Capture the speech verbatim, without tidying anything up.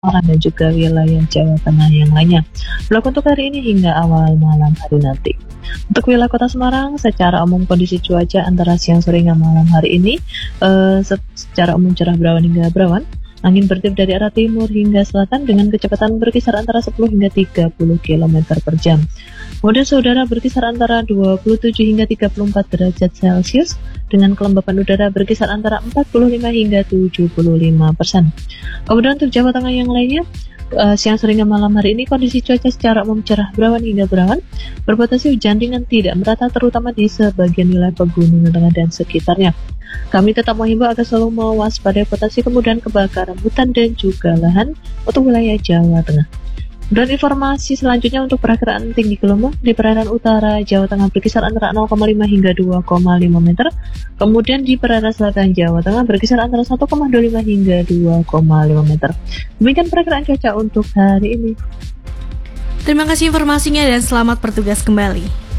dan juga wilayah Jawa Tengah yang lainnya. Blok untuk hari ini hingga awal malam hari nanti. Untuk wilayah Kota Semarang, secara umum kondisi cuaca antara siang sore hingga malam hari ini uh, secara umum cerah berawan hingga berawan. Angin bertiup dari arah timur hingga selatan dengan kecepatan berkisar antara sepuluh hingga tiga puluh kilometer per jam. Kemudian saudara berkisar antara dua puluh tujuh hingga tiga puluh empat derajat Celcius dengan kelembapan udara berkisar antara empat puluh lima hingga tujuh puluh lima persen. Kemudian untuk Jawa Tengah yang lainnya, uh, siang sore hingga malam hari ini kondisi cuaca secara umum cerah berawan hingga berawan, berpotensi hujan ringan tidak merata terutama di sebagian wilayah pegunungan tengah dan sekitarnya. Kami tetap menghimbau agar selalu mewaspadai potensi kemudahan kebakaran hutan dan juga lahan untuk wilayah Jawa Tengah. Dan informasi selanjutnya untuk perakiraan tinggi gelombang di perairan utara Jawa Tengah berkisar antara nol koma lima hingga dua koma lima meter. Kemudian di perairan selatan Jawa Tengah berkisar antara satu koma dua lima hingga dua koma lima meter. Demikian perakiraan cuaca untuk hari ini. Terima kasih informasinya dan selamat bertugas kembali.